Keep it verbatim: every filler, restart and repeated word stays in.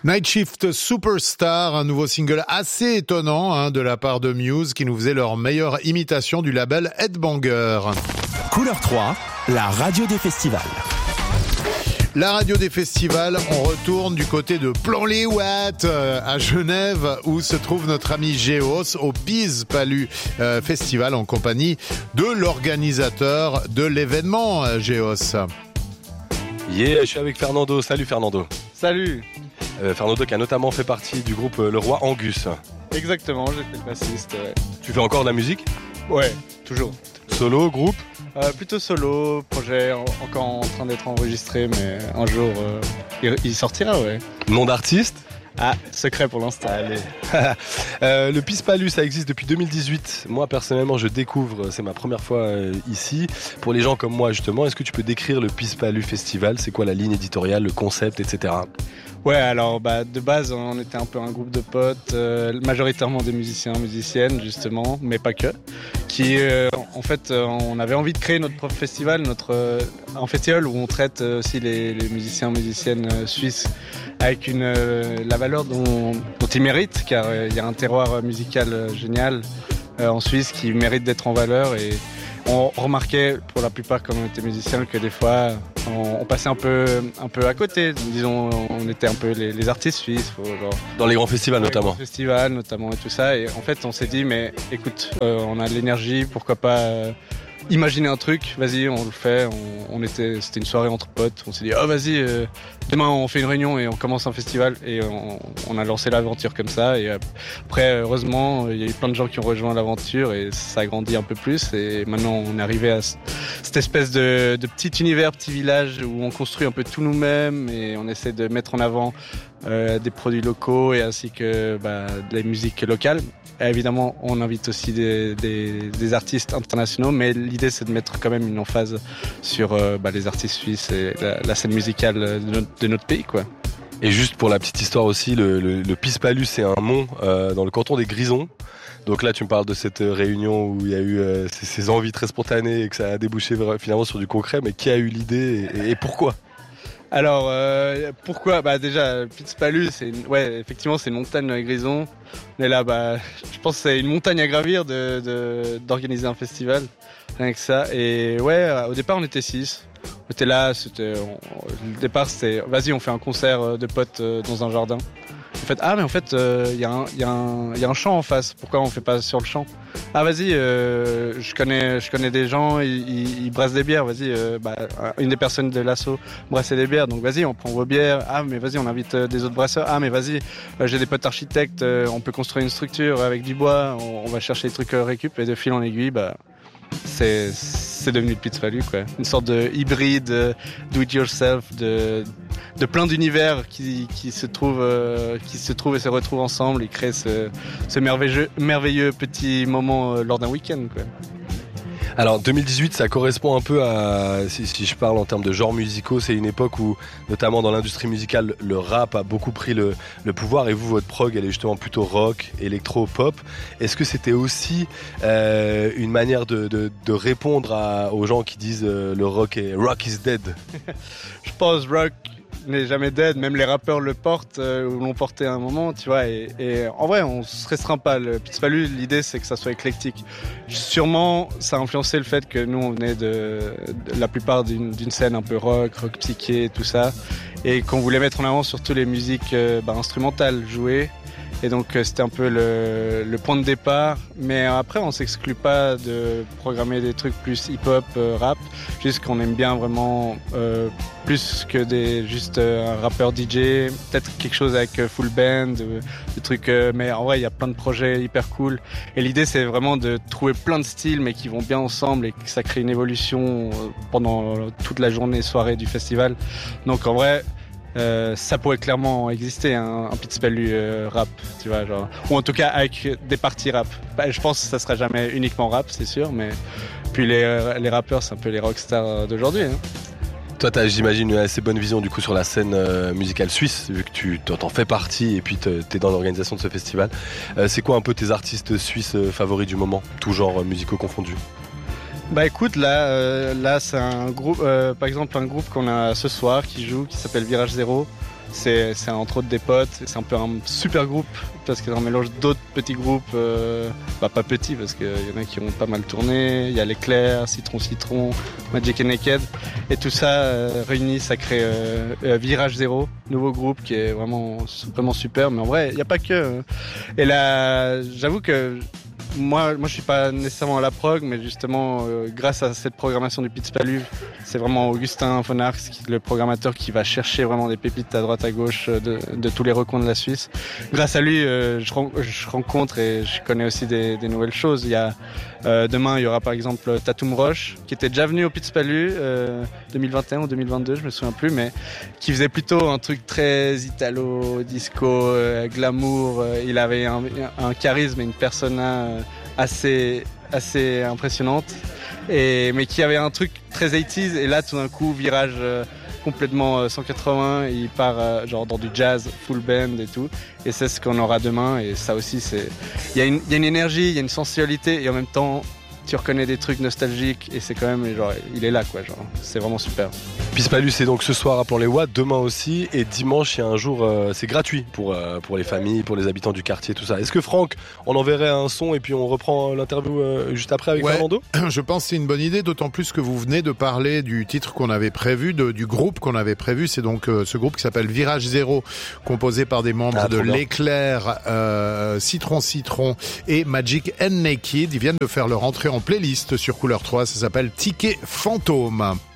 Night Shift Superstar, un nouveau single assez étonnant hein, de la part de Muse qui nous faisait leur meilleure imitation du label Headbanger. Couleur trois, la radio des festivals. La radio des festivals, on retourne du côté de Plan-les-Ouates à Genève où se trouve notre ami Géos au Piz-Palu euh, Festival en compagnie de l'organisateur de l'événement, Géos. Yeah, je suis avec Fernando. Salut Fernando. Salut. Euh, Fernando qui a notamment fait partie du groupe euh, Le Roi Angus. Exactement, j'étais le bassiste. Ouais. Tu fais encore de la musique ? Ouais, toujours. Solo, groupe ? euh, Plutôt solo, projet en, encore en train d'être enregistré, mais un jour euh, il, il sortira, ouais. Nom d'artiste ? Ah, secret pour l'instant. Allez. euh, le Piz-Palu, ça existe depuis deux mille dix-huit. Moi, personnellement, je découvre, c'est ma première fois euh, ici. Pour les gens comme moi, justement, est-ce que tu peux décrire le Piz-Palu Festival ? C'est quoi la ligne éditoriale, le concept, et cetera. Ouais, alors bah, de base, on était un peu un groupe de potes, euh, majoritairement des musiciens, musiciennes, justement, mais pas que. Qui, euh, en fait, euh, on avait envie de créer notre propre festival, notre euh, un festival où on traite euh, aussi les, les musiciens, musiciennes euh, suisses avec une euh, la valeur dont, dont ils méritent, car il euh, y a un terroir musical euh, génial euh, en Suisse qui mérite d'être en valeur. Et on remarquait, pour la plupart, quand on était musiciens, que des fois, on, on passait un peu, un peu à côté. Disons, on était un peu les, les artistes suisses. Faut, genre, dans les grands festivals, dans notamment. Les grands festivals, notamment, et tout ça. Et en fait, on s'est dit, mais écoute, euh, on a de l'énergie, pourquoi pas euh, imaginer un truc, vas-y, on le fait. On, on était, c'était une soirée entre potes. On s'est dit, oh, vas-y, euh, demain, on fait une réunion et on commence un festival. Et on, on a lancé l'aventure comme ça. Et après, heureusement, il y a eu plein de gens qui ont rejoint l'aventure et ça a grandi un peu plus. Et maintenant, on est arrivé à cette espèce de, de petit univers, petit village où on construit un peu tout nous-mêmes et on essaie de mettre en avant euh, des produits locaux et ainsi que bah, de la musique locale. Et évidemment, on invite aussi des, des, des artistes internationaux, mais l'idée c'est de mettre quand même une emphase sur euh, bah, les artistes suisses et la, la scène musicale de notre, de notre pays, quoi. Et juste pour la petite histoire aussi, le, le, le Piz-Palu, c'est un mont euh, dans le canton des Grisons. Donc là, tu me parles de cette réunion où il y a eu euh, ces, ces envies très spontanées et que ça a débouché finalement sur du concret. Mais qui a eu l'idée et, et pourquoi ? Alors, euh, pourquoi ? Bah déjà, Piz-Palu, c'est une, ouais, effectivement, c'est une montagne à Grison. On est là, bah, je pense que c'est une montagne à gravir de, de, d'organiser un festival, rien que ça. Et ouais, au départ, on était six. On était là, c'était, on, le départ, c'était, vas-y, on fait un concert de potes dans un jardin. En fait, ah mais en fait, il euh, y, y, y a un champ en face. Pourquoi on fait pas sur le champ ? Ah vas-y, euh, je connais, je connais des gens, ils, ils, ils brassent des bières. Vas-y, euh, bah, une des personnes de l'asso brassait des bières. Donc vas-y, on prend vos bières. Ah mais vas-y, on invite des autres brasseurs. Ah mais vas-y, euh, j'ai des potes architectes. Euh, on peut construire une structure avec du bois. On, on va chercher des trucs euh, récup et de fil en aiguille, bah c'est c'est devenu le Piz-Palu, quoi. Une sorte de hybride, euh, do it yourself, de de plein d'univers qui qui se trouvent euh, qui se trouvent et se retrouvent ensemble et créent ce ce merveilleux merveilleux petit moment euh, lors d'un week-end, quoi. Alors deux mille dix-huit, ça correspond un peu à, si, si je parle en termes de genres musicaux, c'est une époque où, notamment dans l'industrie musicale, le rap a beaucoup pris le, le pouvoir et vous, votre prog, elle est justement plutôt rock, électro, pop. Est-ce que c'était aussi euh, une manière de, de, de répondre à, aux gens qui disent euh, le rock est rock is dead ? Je pense rock n'est jamais dead, même les rappeurs le portent euh, ou l'ont porté à un moment, tu vois, et, et en vrai on se restreint pas. Le Piz-Palu, l'idée c'est que ça soit éclectique. Sûrement ça a influencé le fait que nous on venait de, de la plupart d'une, d'une scène un peu rock, rock psyché, tout ça, et qu'on voulait mettre en avant surtout les musiques euh, bah, instrumentales jouées. Et donc euh, c'était un peu le, le point de départ, mais après on s'exclut pas de programmer des trucs plus hip-hop, euh, rap, juste qu'on aime bien vraiment euh, plus que des juste euh, un rappeur D J, peut-être quelque chose avec euh, full band, euh, des trucs, euh, mais en vrai il y a plein de projets hyper cool. Et l'idée c'est vraiment de trouver plein de styles mais qui vont bien ensemble et que ça crée une évolution pendant toute la journée, soirée du festival. Donc en vrai, Euh, ça pourrait clairement exister, hein, un Piz-Palu euh, rap, tu vois, genre, ou en tout cas avec des parties rap. Bah, je pense que ça sera jamais uniquement rap, c'est sûr, mais puis les, euh, les rappeurs, c'est un peu les rockstars d'aujourd'hui, hein. Toi, tu as, j'imagine, une assez bonne vision du coup sur la scène euh, musicale suisse, vu que tu t'en fais partie et puis tu es dans l'organisation de ce festival. Euh, c'est quoi un peu tes artistes suisses euh, favoris du moment, tous genres euh, musicaux confondus ? Bah écoute, là, euh, là c'est un groupe, euh, par exemple un groupe qu'on a ce soir qui joue, qui s'appelle Virage Zéro. C'est, c'est entre autres des potes, c'est un peu un super groupe parce que c'est un mélange d'autres petits groupes, euh, bah pas petits parce qu'il y en a qui ont pas mal tourné, il y a l'Éclair, Citron Citron, Magic and Naked et tout ça euh, réuni ça crée euh, euh, Virage Zéro, nouveau groupe qui est vraiment, vraiment super, mais en vrai il n'y a pas que. Euh, et là j'avoue que Moi, moi, je suis pas nécessairement à la prog, mais justement, euh, grâce à cette programmation du Piz Palu, c'est vraiment Augustin von Arx, le programmateur, qui va chercher vraiment des pépites à droite à gauche de, de tous les recoins de la Suisse. Grâce à lui, euh, je, je rencontre et je connais aussi des, des nouvelles choses. Il y a euh, demain, il y aura par exemple Tatum Roche, qui était déjà venu au Piz Palu euh, deux mille vingt et un ou deux mille vingt-deux, je me souviens plus, mais qui faisait plutôt un truc très italo, disco, euh, glamour. Euh, il avait un, un charisme et une persona euh, assez assez impressionnante et mais qui avait un truc très eighties et là tout d'un coup virage euh, complètement euh, cent quatre-vingts, il part euh, genre dans du jazz full band et tout et c'est ce qu'on aura demain et ça aussi c'est il y a une il y a une énergie, il y a une sensualité et en même temps tu reconnais des trucs nostalgiques et c'est quand même genre il est là quoi, genre c'est vraiment super. Piz Palu, c'est donc ce soir à Plan-les-Ouates, demain aussi, et dimanche il y a un jour, euh, c'est gratuit pour euh, pour les familles, pour les habitants du quartier, tout ça. Est-ce que Franck, on enverrait un son et puis on reprend l'interview euh, juste après avec ouais, Fernando? Je pense que c'est une bonne idée, d'autant plus que vous venez de parler du titre qu'on avait prévu, de, du groupe qu'on avait prévu. C'est donc euh, ce groupe qui s'appelle Virage Zéro, composé par des membres ah, de l'Éclair, euh, Citron Citron et Magic and Naked. Ils viennent de faire leur entrée en playlist sur Couleur trois. Ça s'appelle Ticket Fantôme.